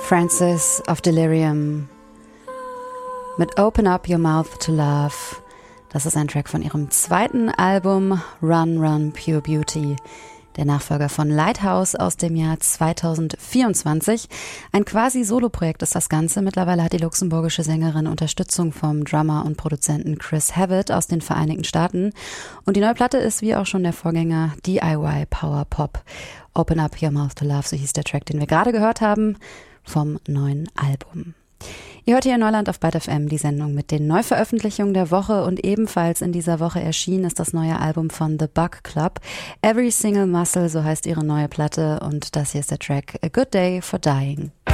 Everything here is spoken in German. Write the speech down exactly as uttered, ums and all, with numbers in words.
Francis of Delirium mit Open Up Your Mouth to Love. Das ist ein Track von ihrem zweiten Album Run Run Pure Beauty, der Nachfolger von Lighthouse aus dem Jahr zweitausendvierundzwanzig. Ein quasi Soloprojekt ist das Ganze. Mittlerweile hat die luxemburgische Sängerin Unterstützung vom Drummer und Produzenten Chris Havitt aus den Vereinigten Staaten. Und die neue Platte ist, wie auch schon der Vorgänger, D I Y Power Pop. Open Up Your Mouth to Love, so hieß der Track, den wir gerade gehört haben, vom neuen Album. Ihr hört hier in Neuland auf Byte F M die Sendung mit den Neuveröffentlichungen der Woche, und ebenfalls in dieser Woche erschienen ist das neue Album von The Bug Club. Every Single Muscle, so heißt ihre neue Platte, und das hier ist der Track A Good Day for Dying.